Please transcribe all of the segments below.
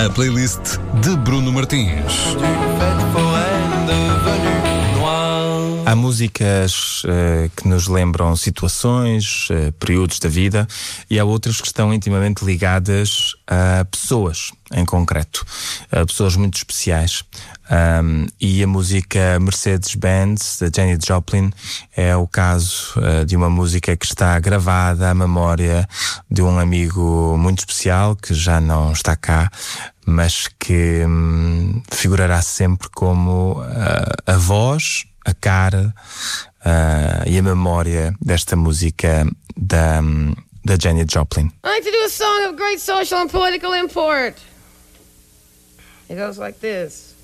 A playlist de Bruno Martins. Há músicas que nos lembram situações, períodos da vida, e há outras que estão intimamente ligadas a pessoas em concreto, a pessoas muito especiais. E a música Mercedes-Benz, da Janis Joplin, é o caso de uma música que está gravada à memória de um amigo muito especial que já não está cá, mas que figurará sempre como a voz, a cara e a memória desta música da Janis Joplin. I like to do a song of great social and political import. It goes like this.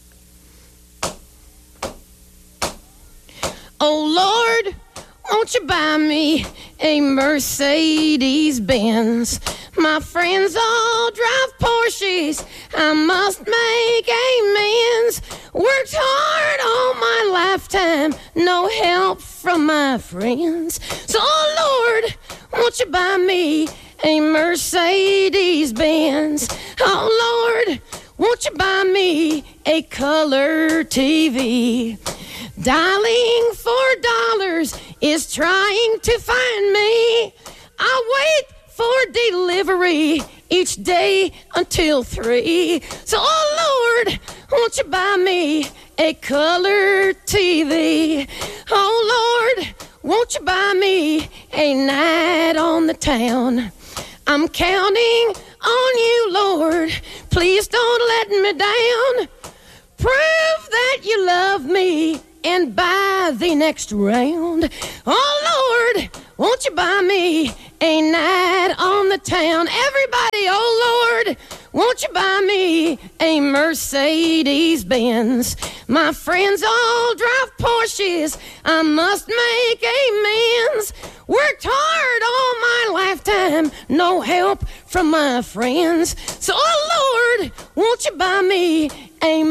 Oh Lord, won't you buy me a Mercedes-Benz? My friends all drive Porsches, I must make amends. Worked hard all my lifetime, no help from my friends. So Lord, won't you buy me a Mercedes-Benz? Oh Lord, won't you buy me a color TV? Dialing $4 is trying to find me. I wait for delivery each day until 3. So, oh Lord, won't you buy me a color TV? Oh Lord, won't you buy me a night on the town? I'm counting on you, Lord. Please don't let me down. Prove that you love me and buy the next round. Oh Lord, won't you buy me a night on the town? Everybody, oh Lord, won't you buy me a Mercedes-Benz? My friends all drive Porsches, I must make amends. Worked hard all my lifetime, no help from my friends. So, oh Lord, won't you buy me a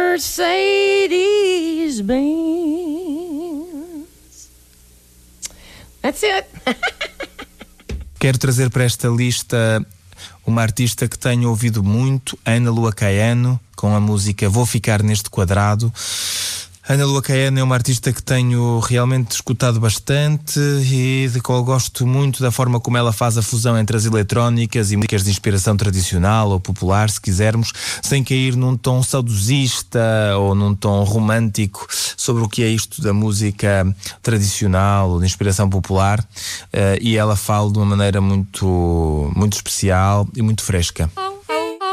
Mercedes-Benz? That's it. Quero trazer para esta lista uma artista que tenho ouvido muito, Ana Lua Caiano, com a música Vou Ficar Neste Quadrado. Ana Lua Caiano é uma artista que tenho realmente escutado bastante e de qual gosto muito da forma como ela faz a fusão entre as eletrónicas e músicas de inspiração tradicional ou popular, se quisermos, sem cair num tom saudosista ou num tom romântico sobre o que é isto da música tradicional ou de inspiração popular, e ela fala de uma maneira muito, muito especial e muito fresca.